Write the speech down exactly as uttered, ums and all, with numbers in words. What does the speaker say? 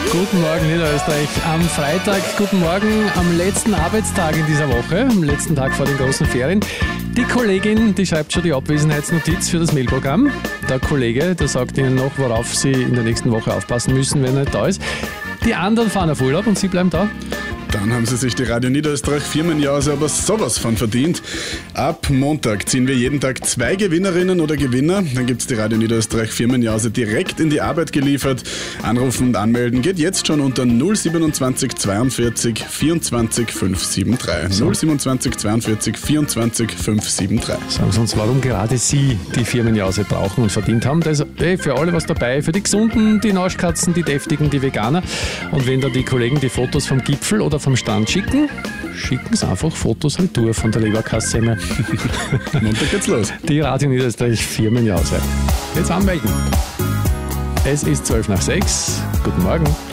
Guten Morgen, Niederösterreich. Am Freitag, guten Morgen, am letzten Arbeitstag in dieser Woche, am letzten Tag vor den großen Ferien. Die Kollegin, die schreibt schon die Abwesenheitsnotiz für das Mailprogramm. Der Kollege, der sagt Ihnen noch, worauf Sie in der nächsten Woche aufpassen müssen, wenn er nicht da ist. Die anderen fahren auf Urlaub und Sie bleiben da. Dann haben sie sich die Radio Niederösterreich Firmenjause aber sowas von verdient. Ab Montag ziehen wir jeden Tag zwei Gewinnerinnen oder Gewinner. Dann gibt es die Radio Niederösterreich Firmenjause direkt in die Arbeit geliefert. Anrufen und anmelden geht jetzt schon unter null siebenundzwanzig zweiundvierzig vierundzwanzig fünfhundertdreiundsiebzig. null siebenundzwanzig zweiundvierzig vierundzwanzig fünfhundertdreiundsiebzig. Sagen Sie uns, warum gerade Sie die Firmenjause brauchen und verdient haben. Da ist eh für alle was dabei, für die Gesunden, die Naschkatzen, die Deftigen, die Veganer. Und wenn da die Kollegen die Fotos vom Gipfel oder vom Stand schicken, schicken Sie einfach Fotos retour von der Leberkassemme. Montag geht's los. Die Radio Niederösterreich Firmenjause. Jetzt anmelden. Es ist zwölf nach sechs. Guten Morgen.